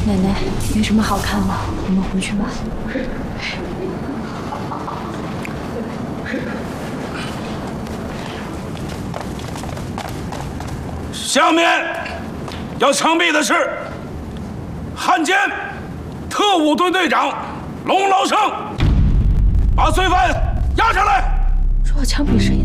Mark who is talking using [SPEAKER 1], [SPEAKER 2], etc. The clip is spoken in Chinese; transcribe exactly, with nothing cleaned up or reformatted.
[SPEAKER 1] 奶奶，没什么好看的，我们回去吧。
[SPEAKER 2] 下面要枪毙的是汉奸特务队队长龙老生，把罪犯押下来。
[SPEAKER 1] 说要枪毙谁？